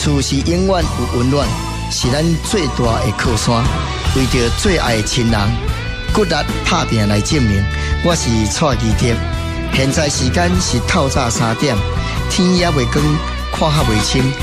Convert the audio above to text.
厝是永远有温暖，是咱最大的靠山。为着最爱的亲人，骨力打拼来证明。我是蔡基德，现在时间是透早3点，天也未光，看较未清。